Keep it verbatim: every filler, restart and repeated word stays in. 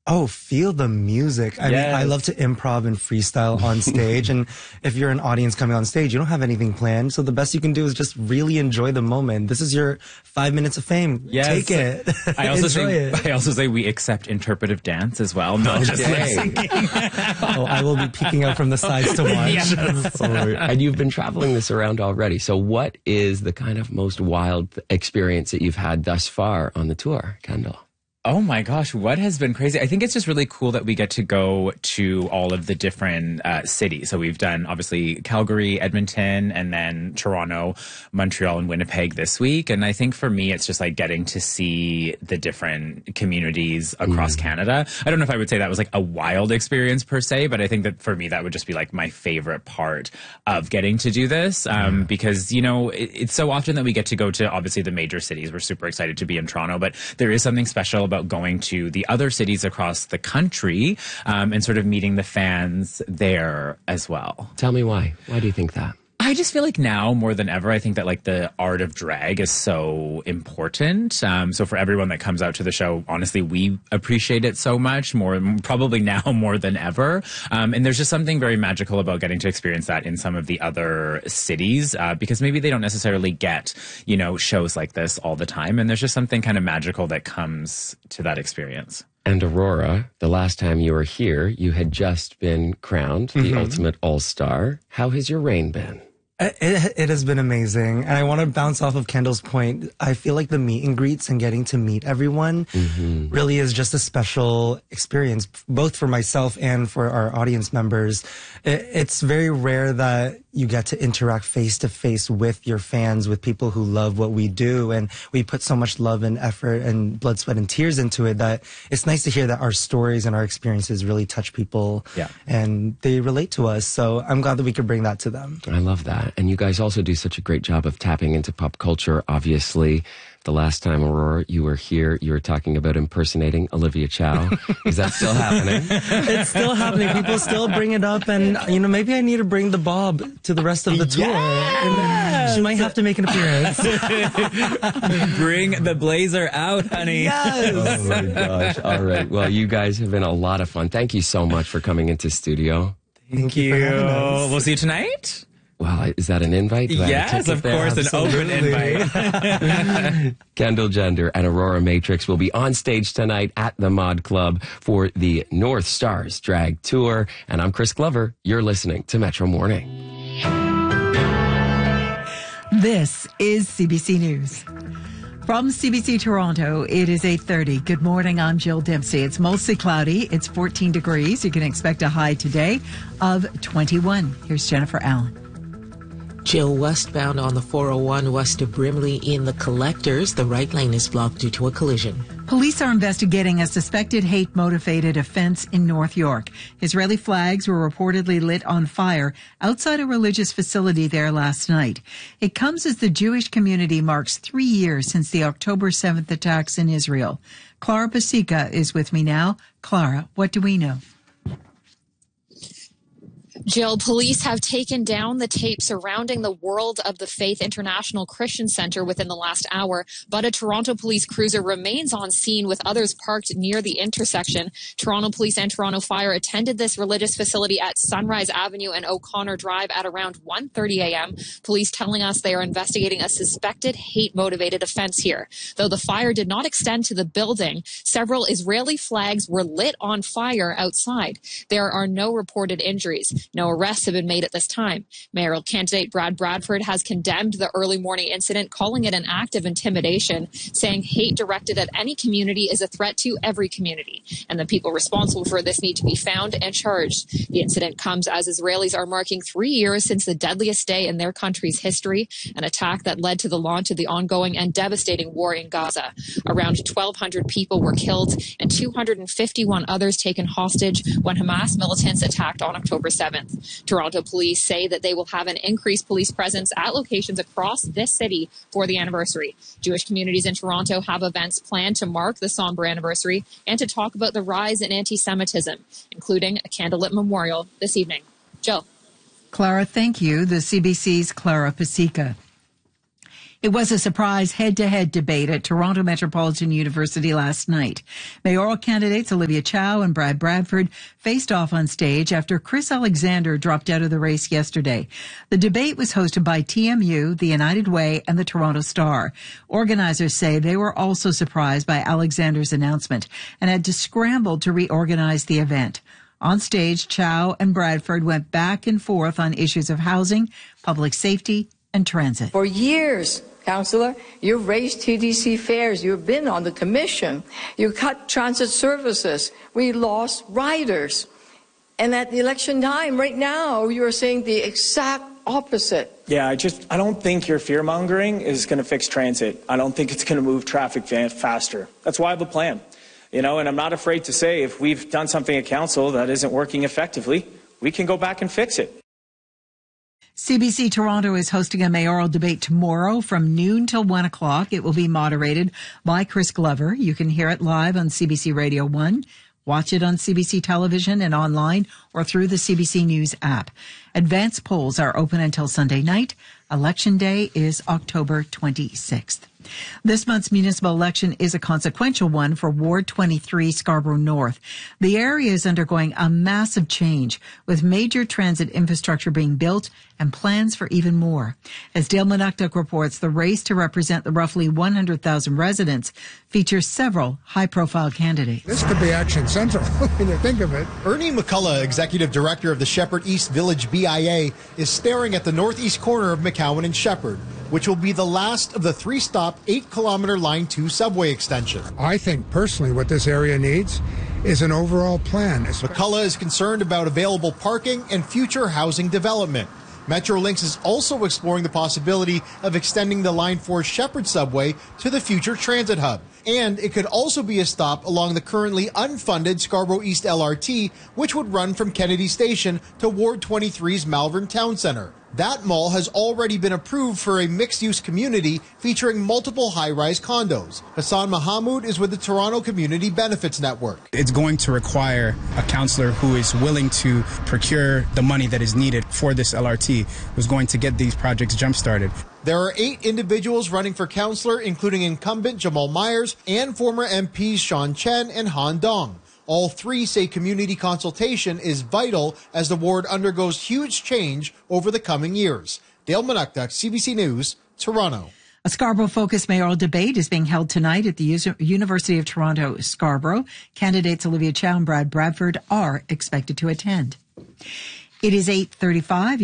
Oh, feel the music. I yes. mean, I love to improv and freestyle on stage. And if you're an audience coming on stage, you don't have anything planned. So the best you can do is just really enjoy the moment. This is your five minutes of fame. Yes. Take it. I also enjoy say, it. I also say we accept interpretive dance as well, not just lip syncing. Oh, I will be peeking out from the sides to watch. Yes. And you've been traveling this around already. So what is the kind of most wild experience that you've had thus far on the tour, Kendall? Oh my gosh, what has been crazy? I think it's just really cool that we get to go to all of the different uh, cities. So we've done obviously Calgary, Edmonton, and then Toronto, Montreal, and Winnipeg this week. And I think for me, it's just like getting to see the different communities across mm. Canada. I don't know if I would say that was like a wild experience per se, but I think that for me, that would just be like my favorite part of getting to do this. Um, yeah. Because, you know, it, it's so often that we get to go to obviously the major cities. We're super excited to be in Toronto, but there is something special about going to the other cities across the country um, and sort of meeting the fans there as well. Tell me why. Why do you think that? I just feel like now more than ever, I think that like the art of drag is so important. Um, so for everyone that comes out to the show, honestly, we appreciate it so much more, probably now more than ever. Um, and there's just something very magical about getting to experience that in some of the other cities, uh, because maybe they don't necessarily get, you know, shows like this all the time. And there's just something kind of magical that comes to that experience. And Aurora, the last time you were here, you had just been crowned the mm-hmm. ultimate all-star. How has your reign been? It, it has been amazing. And I want to bounce off of Kendall's point. I feel like the meet and greets and getting to meet everyone mm-hmm. really is just a special experience, both for myself and for our audience members. It, it's very rare that you get to interact face to face with your fans, with people who love what we do. And we put so much love and effort and blood, sweat, and tears into it that it's nice to hear that our stories and our experiences really touch people yeah. and they relate to us. So I'm glad that we could bring that to them. I love that. And you guys also do such a great job of tapping into pop culture. Obviously, the last time, Aurora, you were here, you were talking about impersonating Olivia Chow. Is that still happening? It's still happening. People still bring it up. And, you know, maybe I need to bring the Bob to the rest of the tour. Yes! And she might have to make an appearance. Bring the blazer out, honey. Yes! Oh, my gosh. All right. Well, you guys have been a lot of fun. Thank you so much for coming into studio. Thank, Thank you. you. We'll see you tonight. Well, is that an invite? Yes, of course, an open invite. Kendall Gender and Aurora Matrix will be on stage tonight at the Mod Club for the North Stars Drag Tour. And I'm Chris Glover. You're listening to Metro Morning. This is C B C News. From C B C Toronto, it is eight thirty. Good morning, I'm Jill Dempsey. It's mostly cloudy. It's fourteen degrees. You can expect a high today of twenty-one. Here's Jennifer Allen. Jill, westbound on the four oh one west of Brimley in the Collectors. The right lane is blocked due to a collision. Police are investigating a suspected hate-motivated offense in North York. Israeli flags were reportedly lit on fire outside a religious facility there last night. It comes as the Jewish community marks three years since the October seventh attacks in Israel. Clara Pasica is with me now. Clara, what do we know? Jill, police have taken down the tape surrounding the World of the Faith International Christian Center within the last hour, but a Toronto police cruiser remains on scene with others parked near the intersection. Toronto Police and Toronto Fire attended this religious facility at Sunrise Avenue and O'Connor Drive at around one thirty a.m. Police telling us they are investigating a suspected hate-motivated offense here. Though the fire did not extend to the building, several Israeli flags were lit on fire outside. There are no reported injuries. No arrests have been made at this time. Mayoral candidate Brad Bradford has condemned the early morning incident, calling it an act of intimidation, saying hate directed at any community is a threat to every community, and the people responsible for this need to be found and charged. The incident comes as Israelis are marking three years since the deadliest day in their country's history, an attack that led to the launch of the ongoing and devastating war in Gaza. Around twelve hundred people were killed and two hundred fifty-one others taken hostage when Hamas militants attacked on October seventh. Toronto police say that they will have an increased police presence at locations across this city for the anniversary. Jewish communities in Toronto have events planned to mark the somber anniversary and to talk about the rise in anti-Semitism, including a candlelit memorial this evening. Jill. Clara, thank you. The C B C's Clara Pasica. It was a surprise head-to-head debate at Toronto Metropolitan University last night. Mayoral candidates Olivia Chow and Brad Bradford faced off on stage after Chris Alexander dropped out of the race yesterday. The debate was hosted by T M U, the United Way, and the Toronto Star. Organizers say they were also surprised by Alexander's announcement and had to scramble to reorganize the event. On stage, Chow and Bradford went back and forth on issues of housing, public safety, and transit. For years, Councillor, you've raised T D C fares. You've been on the commission. You cut transit services. We lost riders. And at the election time, right now, you're saying the exact opposite. Yeah, I just, I don't think your fear-mongering is going to fix transit. I don't think it's going to move traffic faster. That's why I have a plan. You know, and I'm not afraid to say if we've done something at council that isn't working effectively, we can go back and fix it. C B C Toronto is hosting a mayoral debate tomorrow from noon till one o'clock. It will be moderated by Chris Glover. You can hear it live on C B C Radio one. Watch it on C B C television and online or through the C B C News app. Advance polls are open until Sunday night. Election day is October twenty-sixth. This month's municipal election is a consequential one for Ward twenty-three, Scarborough North. The area is undergoing a massive change, with major transit infrastructure being built and plans for even more. As Dale Manuktuk reports, the race to represent the roughly one hundred thousand residents features several high-profile candidates. This could be Action Central, when you think of it. Ernie McCullough, Executive Director of the Shepherd East Village B I A, is staring at the northeast corner of McCowan and Shepherd, which will be the last of the three-stop, eight-kilometer Line two subway extension. I think, personally, what this area needs is an overall plan. McCullough is concerned about available parking and future housing development. Metrolinx is also exploring the possibility of extending the Line four Shepherd subway to the future transit hub. And it could also be a stop along the currently unfunded Scarborough East L R T, which would run from Kennedy Station to Ward twenty-three's Malvern Town Centre. That mall has already been approved for a mixed-use community featuring multiple high-rise condos. Hassan Mahamud is with the Toronto Community Benefits Network. It's going to require a councillor who is willing to procure the money that is needed for this L R T, who's going to get these projects jump-started. There are eight individuals running for councillor, including incumbent Jamal Myers and former M Ps Sean Chen and Han Dong. All three say community consultation is vital as the ward undergoes huge change over the coming years. Dale Manuktuk, C B C News, Toronto. A Scarborough-focused mayoral debate is being held tonight at the U- University of Toronto, Scarborough. Candidates Olivia Chow and Brad Bradford are expected to attend. It is eight thirty-five.